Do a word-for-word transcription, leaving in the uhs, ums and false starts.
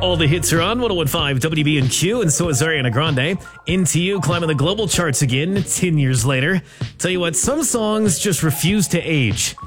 All the hits are on one oh one point five W B and Q, and so is Ariana Grande. Into You climbing the global charts again ten years later. Tell you what, some songs just refuse to age.